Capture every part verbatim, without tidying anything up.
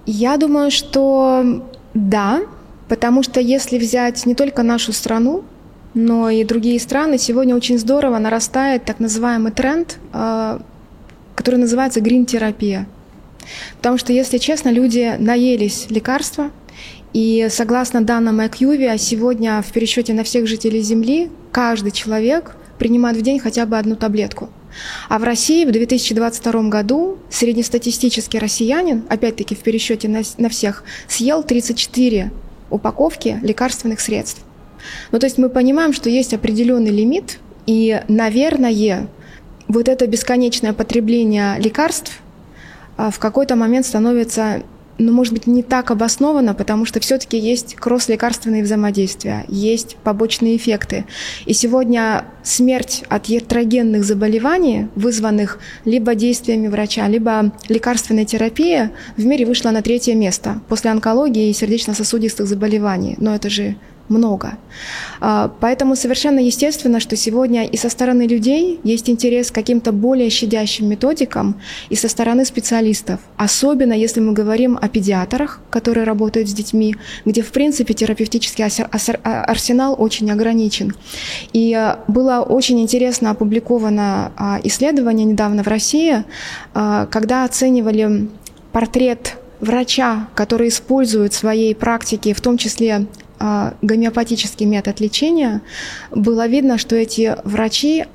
Я думаю, что да, потому что если взять не только нашу страну, но и другие страны, сегодня очень здорово нарастает так называемый тренд, который называется грин-терапия. Потому что, если честно, люди наелись лекарства, и согласно данным IQVIA, сегодня в пересчете на всех жителей Земли каждый человек принимает в день хотя бы одну таблетку. А в России в две тысячи двадцать втором году среднестатистический россиянин, опять-таки в пересчете на, на всех, съел тридцать четыре упаковки лекарственных средств. Ну, то есть мы понимаем, что есть определенный лимит, и, наверное, вот это бесконечное потребление лекарств в какой-то момент становится, ну, может быть, не так обоснованно, потому что все-таки есть кросс-лекарственные взаимодействия, есть побочные эффекты. И сегодня смерть от ятрогенных заболеваний, вызванных либо действиями врача, либо лекарственной терапией, в мире вышла на третье место после онкологии и сердечно-сосудистых заболеваний. Но это же много. Поэтому совершенно естественно, что сегодня и со стороны людей есть интерес к каким-то более щадящим методикам, и со стороны специалистов. Особенно если мы говорим о педиатрах, которые работают с детьми, где, в принципе, терапевтический арсенал очень ограничен. И было очень интересно опубликовано исследование недавно в России, когда оценивали портрет врача, который использует в своей практике, в том числе гомеопатический метод лечения, было видно, что эти врачи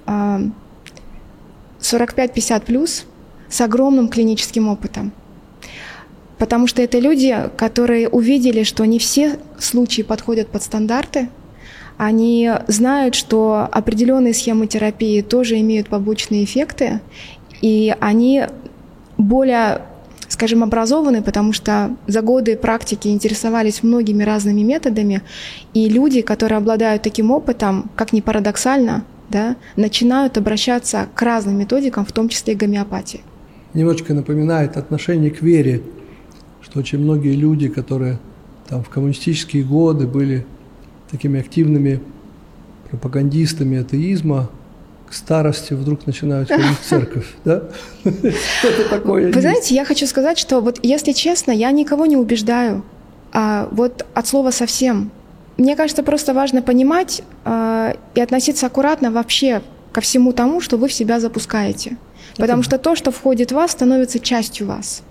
сорок пять пятьдесят плюс с огромным клиническим опытом. Потому что это люди, которые увидели, что не все случаи подходят под стандарты, они знают, что определенные схемы терапии тоже имеют побочные эффекты, и они более, скажем, образованы, потому что за годы практики интересовались многими разными методами, и люди, которые обладают таким опытом, как ни парадоксально, да, начинают обращаться к разным методикам, в том числе и гомеопатии. Немножечко напоминает отношение к вере, что очень многие люди, которые там в коммунистические годы были такими активными пропагандистами атеизма, к старости вдруг начинают ходить в церковь, да? Что-то такое. Вы знаете, я хочу сказать, что вот если честно, я никого не убеждаю, а вот от слова совсем. Мне кажется, просто важно понимать а, и относиться аккуратно вообще ко всему тому, что вы в себя запускаете. Потому что то, что входит в вас, становится частью вас.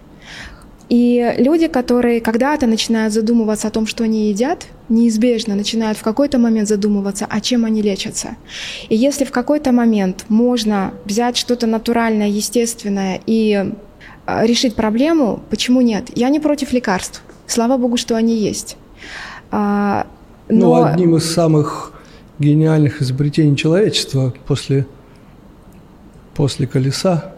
И люди, которые когда-то начинают задумываться о том, что они едят, неизбежно начинают в какой-то момент задумываться, а чем они лечатся. И если в какой-то момент можно взять что-то натуральное, естественное и решить проблему, почему нет? Я не против лекарств. Слава богу, что они есть. Но... Ну, одним из самых гениальных изобретений человечества после, после колеса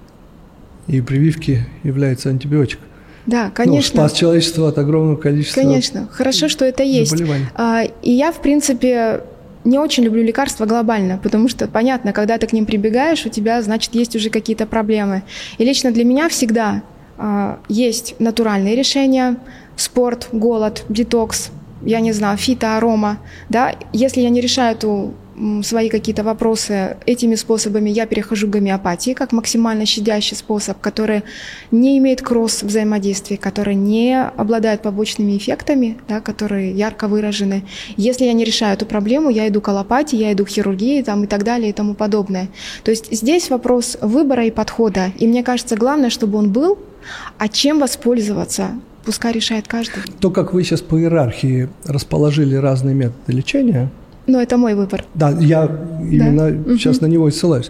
и прививки является антибиотик. Да, конечно. Ну, спас человечество от огромного количества Конечно, хорошо, что это есть. Заболеваний. И я, в принципе, не очень люблю лекарства глобально, потому что, понятно, когда ты к ним прибегаешь, у тебя, значит, есть уже какие-то проблемы. И лично для меня всегда есть натуральные решения: спорт, голод, детокс, я не знаю, фитоарома. Да? Если я не решаю эту свои какие-то вопросы этими способами, я перехожу к гомеопатии как максимально щадящий способ, который не имеет кросс-взаимодействия, который не обладает побочными эффектами, да, которые ярко выражены. Если я не решаю эту проблему, я иду к аллопатии, я иду к хирургии там, и так далее и тому подобное. То есть здесь вопрос выбора и подхода. И мне кажется, главное, чтобы он был, а чем воспользоваться, пускай решает каждый. То, как вы сейчас по иерархии расположили разные методы лечения, но это мой выбор. Да, я именно да. сейчас угу. на него и ссылаюсь.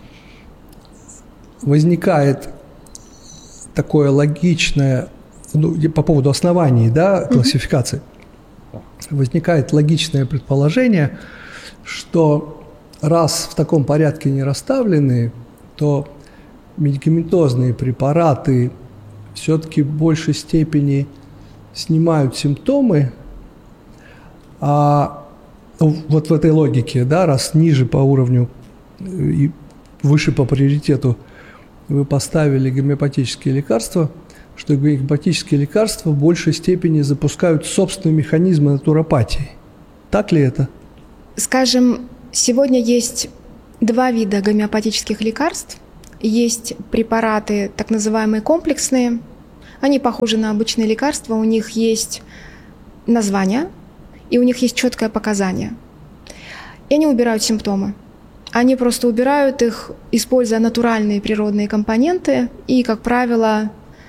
Возникает такое логичное, ну, по поводу оснований, да, классификации, угу. возникает логичное предположение, что раз в таком порядке не расставлены, то медикаментозные препараты все-таки в большей степени снимают симптомы, а вот в этой логике, да, раз ниже по уровню и выше по приоритету вы поставили гомеопатические лекарства, что гомеопатические лекарства в большей степени запускают собственные механизмы натуропатии. Так ли это? Скажем, сегодня есть два вида гомеопатических лекарств. Есть препараты, так называемые комплексные, Они похожи на обычные лекарства, у них есть название, и у них есть четкое показание. И они убирают симптомы. Они просто убирают их, используя натуральные природные компоненты, и, как правило,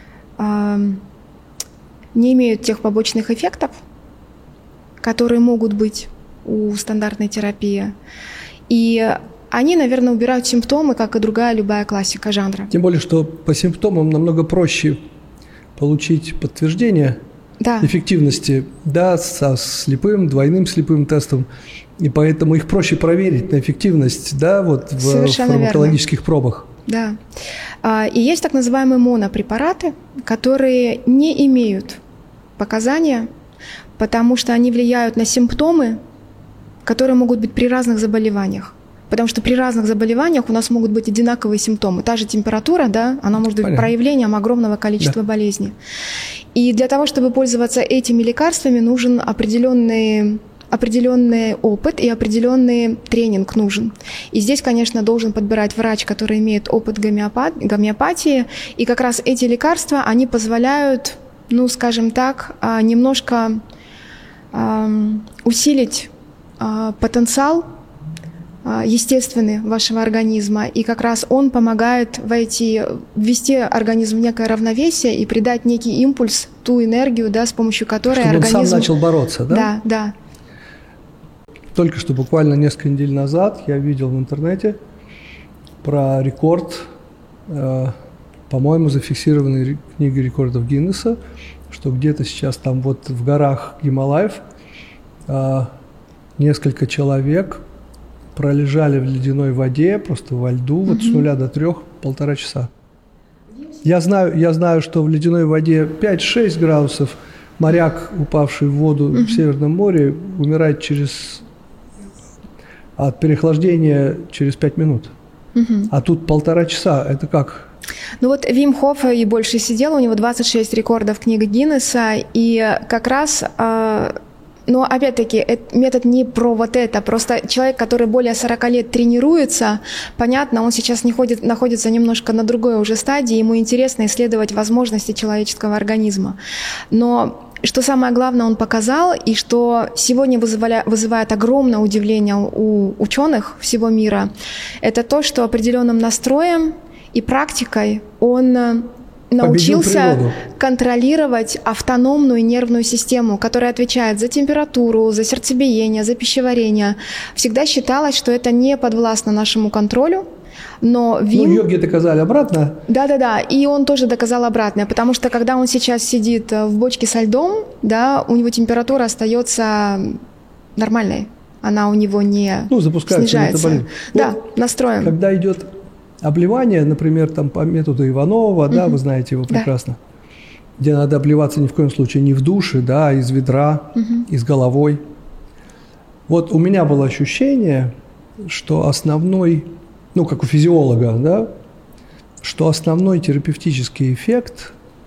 не имеют тех побочных эффектов, которые могут быть у стандартной терапии. И они, наверное, убирают симптомы, как и другая любая классика жанра. Тем более, что по симптомам намного проще получить подтверждение да. эффективности, да, со слепым, двойным слепым тестом, и поэтому их проще проверить на эффективность, да, вот в Совершенно фармакологических верно. Пробах. Да. И есть так называемые монопрепараты, которые не имеют показания, потому что они влияют на симптомы, которые могут быть при разных заболеваниях. Потому что при разных заболеваниях у нас могут быть одинаковые симптомы. Та же температура, да, она может быть Понятно. Проявлением огромного количества да. болезней. И для того, чтобы пользоваться этими лекарствами, нужен определенный, определенный опыт и определенный тренинг нужен. И здесь, конечно, должен подбирать врач, который имеет опыт гомеопат, гомеопатии. И как раз эти лекарства, они позволяют, ну, скажем так, немножко эм, усилить э, потенциал естественный вашего организма, и как раз он помогает войти, ввести организм в некое равновесие и придать некий импульс, ту энергию, да, с помощью которой Чтобы организм... он сам начал бороться, да? Да, да. Только что буквально несколько недель назад я видел в интернете про рекорд, э, по-моему, зафиксированный книгой рекордов Гиннесса, что где-то сейчас там вот в горах Гималаев э, несколько человек пролежали в ледяной воде, просто во льду, вот mm-hmm. с нуля до трех, полтора часа. Я знаю, я знаю, что в ледяной воде пять-шесть градусов моряк, упавший в воду mm-hmm. в Северном море, умирает через, от переохлаждения через пять минут. Mm-hmm. А тут полтора часа. Это как? Ну вот Вим Хоф и больше сидел, у него двадцать шесть рекордов книги Гиннесса, и как раз... Но, опять-таки, метод не про вот это. Просто человек, который более сорока лет тренируется, понятно, он сейчас не ходит, находится немножко на другой уже стадии, ему интересно исследовать возможности человеческого организма. Но что самое главное, он показал, и что сегодня вызывали, вызывает огромное удивление у ученых всего мира, это то, что определенным настроем и практикой он... научился контролировать автономную нервную систему, которая отвечает за температуру, за сердцебиение, за пищеварение. Всегда считалось, что это не подвластно нашему контролю, но Вим... Ну, йоги доказали обратно. Да-да-да, и он тоже доказал обратное, потому что когда он сейчас сидит в бочке со льдом, да, у него температура остается нормальной, она у него не ну, снижается. Метаболизм. Да, вот, настроем. Когда идет обливание, например, там по методу Иванова, uh-huh. да, вы знаете его прекрасно, да. где надо обливаться ни в коем случае не в душе, да, а из ведра, uh-huh. и с головой. Вот у меня было ощущение, что основной, ну, как у физиолога, да, что основной терапевтический эффект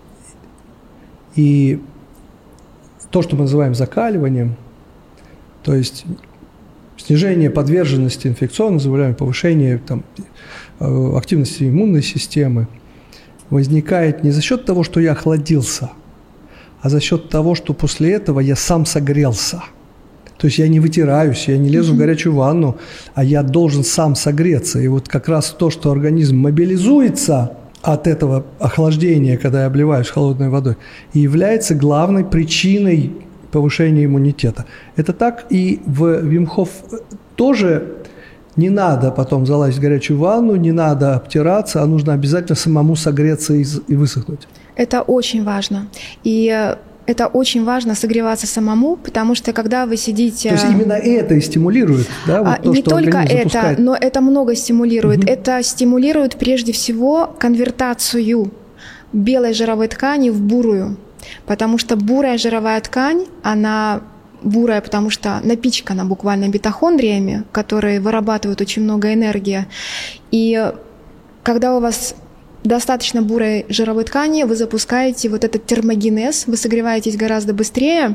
и то, что мы называем закаливанием, то есть снижение подверженности инфекционным заболеваниям, повышение там, активности иммунной системы возникает не за счет того, что я охладился, а за счет того, что после этого я сам согрелся. То есть я не вытираюсь, я не лезу mm-hmm. в горячую ванну, а я должен сам согреться. И вот как раз то, что организм мобилизуется от этого охлаждения, когда я обливаюсь холодной водой, и является главной причиной повышения иммунитета. Это так, и в Вим Хоф тоже не надо потом залазить в горячую ванну, не надо обтираться, а нужно обязательно самому согреться и, и высохнуть. Это очень важно. И это очень важно согреваться самому, потому что когда вы сидите... То есть именно это и стимулирует, да? Вот то, не что только это, запускает. но это много стимулирует. Угу. Это стимулирует прежде всего конвертацию белой жировой ткани в бурую. Потому что бурая жировая ткань, она бурая, потому что напичкана буквально митохондриями, которые вырабатывают очень много энергии. И когда у вас достаточно бурой жировой ткани, вы запускаете вот этот термогенез, вы согреваетесь гораздо быстрее,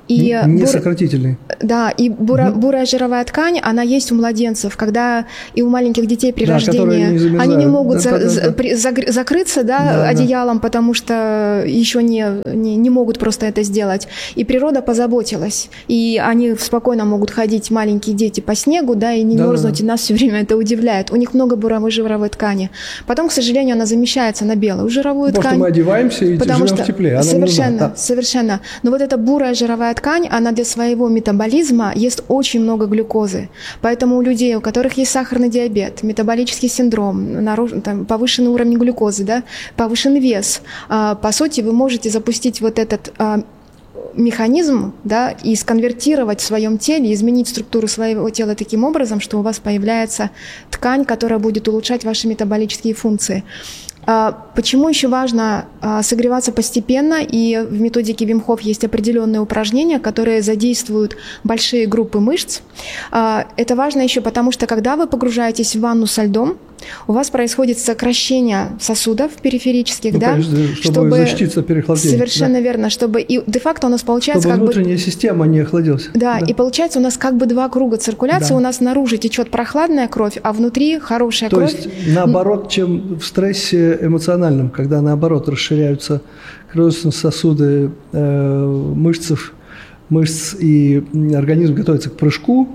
И не бур... сократительный. Да, и бура... угу. бурая жировая ткань, она есть у младенцев, когда и у маленьких детей при да, рождении не они не могут да, за... да, да. За... закрыться да, да, одеялом, да. потому что еще не, не, не могут просто это сделать. И природа позаботилась. И они спокойно могут ходить, маленькие дети, по снегу, да, и не да, мерзнуть, да. и нас все время это удивляет. У них много буровой жировой ткани. Потом, к сожалению, она замещается на белую жировую потому ткань. Потому что мы одеваемся и живем что... в тепле. Она совершенно, да. совершенно. Но вот эта бурая жировая ткань, она для своего метаболизма ест очень много глюкозы. Поэтому у людей, у которых есть сахарный диабет, метаболический синдром, наруш... там, повышенный уровень глюкозы, да, повышенный вес, по сути, вы можете запустить вот этот механизм, да, и сконвертировать в своем теле, изменить структуру своего тела таким образом, что у вас появляется ткань, которая будет улучшать ваши метаболические функции. Почему еще важно согреваться постепенно, и в методике Вим Хоф есть определенные упражнения, которые задействуют большие группы мышц. Это важно еще потому, что когда вы погружаетесь в ванну со льдом, у вас происходит сокращение сосудов периферических, ну, да, конечно, чтобы, чтобы защититься от переохлаждения. Совершенно да. верно, чтобы и де-факто у нас получается чтобы как бы... Чтобы внутренняя система не охладилась. Да, да, и получается у нас как бы два круга циркуляции, да. у нас снаружи течет прохладная кровь, а внутри хорошая То кровь. То есть наоборот, чем в стрессе эмоциональном, когда наоборот расширяются кровеносные сосуды э, мышц, мышц и организм готовится к прыжку,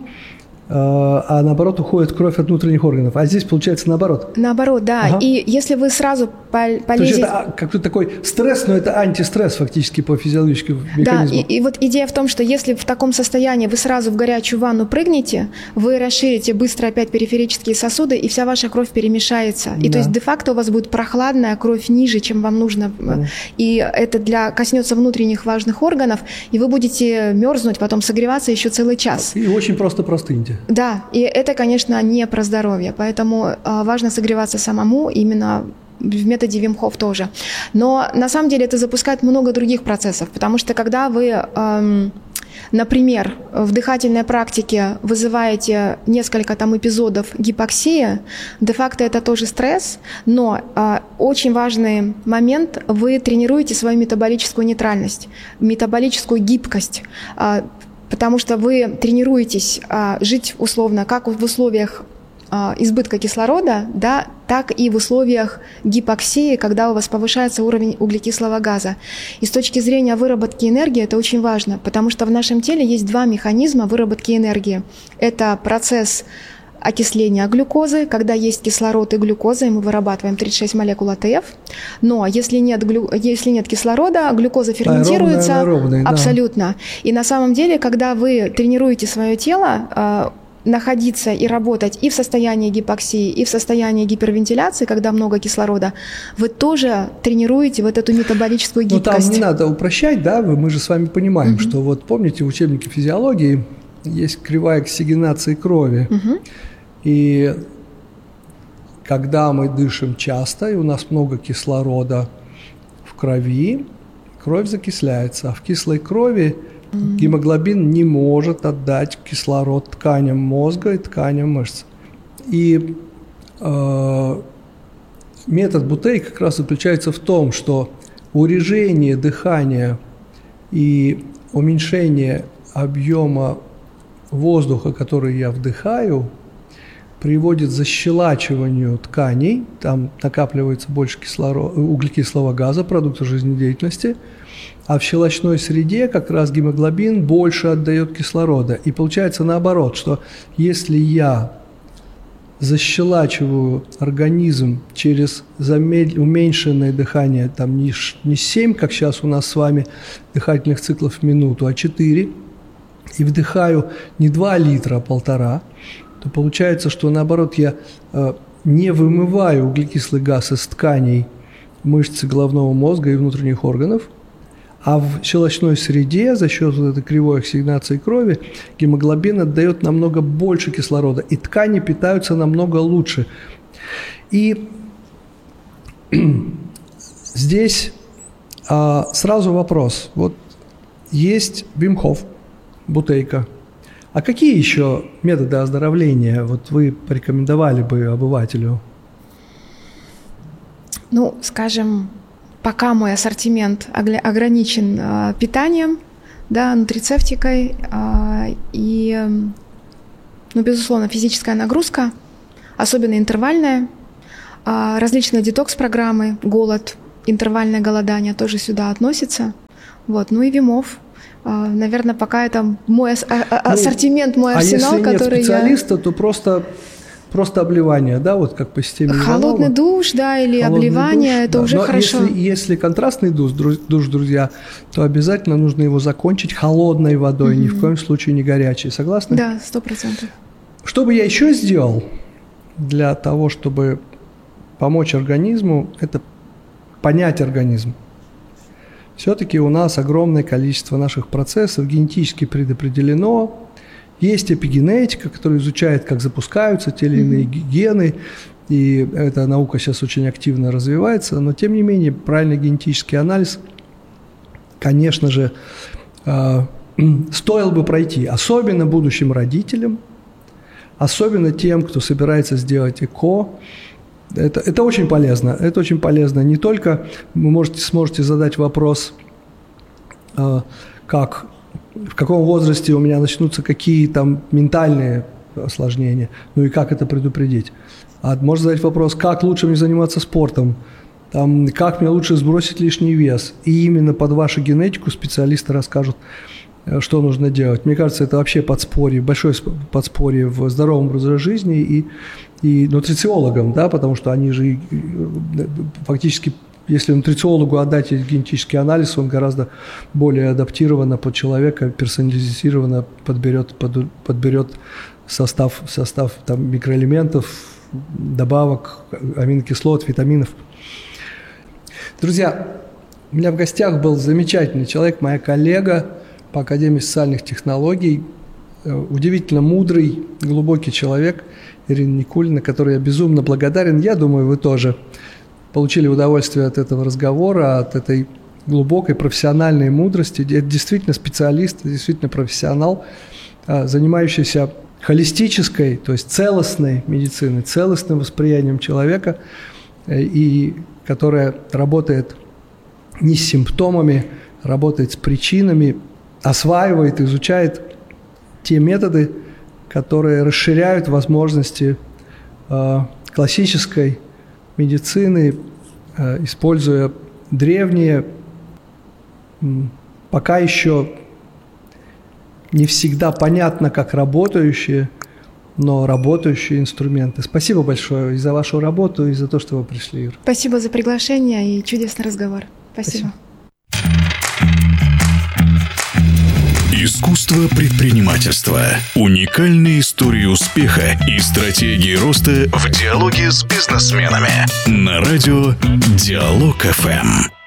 а наоборот уходит кровь от внутренних органов. А здесь получается наоборот. Наоборот, да. Ага. И если вы сразу полезете... То есть это как-то такой стресс, но это антистресс фактически по физиологическому механизму. Да, и, и вот идея в том, что если в таком состоянии вы сразу в горячую ванну прыгнете, вы расширите быстро опять периферические сосуды, и вся ваша кровь перемешается. И да. то есть де-факто у вас будет прохладная кровь ниже, чем вам нужно. Да. И это для коснется внутренних важных органов, и вы будете мерзнуть, потом согреваться еще целый час. И очень просто простыньте. Да, и это, конечно, не про здоровье, поэтому э, важно согреваться самому, именно в методе Вим Хоф тоже. Но на самом деле это запускает много других процессов, потому что когда вы, э, например, в дыхательной практике вызываете несколько там эпизодов гипоксии, де-факто это тоже стресс, но э, очень важный момент, вы тренируете свою метаболическую нейтральность, метаболическую гибкость, э, потому что вы тренируетесь а, жить условно как в условиях а, избытка кислорода, да, так и в условиях гипоксии, когда у вас повышается уровень углекислого газа. И с точки зрения выработки энергии это очень важно, потому что в нашем теле есть два механизма выработки энергии. Это процесс окисления глюкозы, когда есть кислород и глюкоза, и мы вырабатываем тридцать шесть молекул А Т Ф. Но если нет, глю... если нет кислорода, глюкоза ферментируется. Аэробная, аэробная, абсолютно. Да. И на самом деле, когда вы тренируете свое тело, э, находиться и работать и в состоянии гипоксии, и в состоянии гипервентиляции, когда много кислорода, вы тоже тренируете вот эту метаболическую гибкость. Ну там не надо упрощать, да, мы же с вами понимаем, mm-hmm. что вот помните в учебнике физиологии есть кривая оксигенации крови. Mm-hmm. И когда мы дышим часто, и у нас много кислорода в крови, кровь закисляется, а в кислой крови mm-hmm. гемоглобин не может отдать кислород тканям мозга и тканям мышц. И э, метод Бутей как раз заключается в том, что урежение дыхания и уменьшение объема воздуха, который я вдыхаю, приводит к защелачиванию тканей, там накапливается больше кислорода, углекислого газа, продукта жизнедеятельности, а в щелочной среде как раз гемоглобин больше отдает кислорода. И получается наоборот, что если я защелачиваю организм через замед... уменьшенное дыхание, там не, не семь, как сейчас у нас с вами, дыхательных циклов в минуту, а четыре, и вдыхаю не два литра, а полтора, то получается, что наоборот я э, не вымываю углекислый газ из тканей мышц головного мозга и внутренних органов, а в щелочной среде за счет вот этой кривой оксигенации крови гемоглобин отдает намного больше кислорода, и ткани питаются намного лучше. И здесь э, сразу вопрос. Вот есть Вим Хоф, Бутейка. А какие еще методы оздоровления вот вы порекомендовали бы обывателю? Ну, скажем, пока мой ассортимент ограничен питанием, да, нутрицептикой и, ну, безусловно, физическая нагрузка, особенно интервальная, различные детокс-программы, голод, интервальное голодание тоже сюда относится. Вот. Ну и Вимов. Наверное, пока это мой ас- а- ассортимент, мой а арсенал, если который нет специалиста, я... то просто, просто обливание, да, вот как по системе Холодный Иванова. душ, да, или Холодный обливание, душ, это да. уже Но хорошо. Если, если контрастный душ, душ, друзья, то обязательно нужно его закончить холодной водой, mm-hmm. ни в коем случае не горячей. Согласны? Да, сто процентов. Что бы я еще сделал для того, чтобы помочь организму, это понять организм. Все-таки у нас огромное количество наших процессов генетически предопределено. Есть эпигенетика, которая изучает, как запускаются те или иные mm-hmm. гены, и эта наука сейчас очень активно развивается, но тем не менее правильный генетический анализ, конечно же, э, стоило бы пройти, особенно будущим родителям, особенно тем, кто собирается сделать ЭКО. Это, это очень полезно. Это очень полезно. Не только вы можете, сможете задать вопрос, э, как, в каком возрасте у меня начнутся какие там ментальные осложнения, ну и как это предупредить. А можно задать вопрос, как лучше мне заниматься спортом, там, как мне лучше сбросить лишний вес. И именно под вашу генетику специалисты расскажут, что нужно делать. Мне кажется, это вообще подспорье, большое подспорье в здоровом образе жизни и, и нутрициологам, да, потому что они же фактически, если нутрициологу отдать генетический анализ, он гораздо более адаптированно под человека, персонализированно подберет, под, подберет состав, состав там, микроэлементов, добавок, аминокислот, витаминов. Друзья, у меня в гостях был замечательный человек, моя коллега по Академии социальных технологий, удивительно мудрый, глубокий человек Ирина Никулина, которой я безумно благодарен. Я думаю, вы тоже получили удовольствие от этого разговора, от этой глубокой профессиональной мудрости. Это действительно специалист, действительно профессионал, занимающийся холистической, то есть целостной медициной, целостным восприятием человека, и которая работает не с симптомами, работает с причинами, осваивает, изучает те методы, которые расширяют возможности э, классической медицины, э, используя древние, э, пока еще не всегда понятно, как работающие, но работающие инструменты. Спасибо большое и за вашу работу, и за то, что вы пришли, Ир. Спасибо за приглашение и чудесный разговор. Спасибо. Спасибо. Искусство предпринимательства. Уникальные истории успеха и стратегии роста в диалоге с бизнесменами. На радио Диалог эф эм.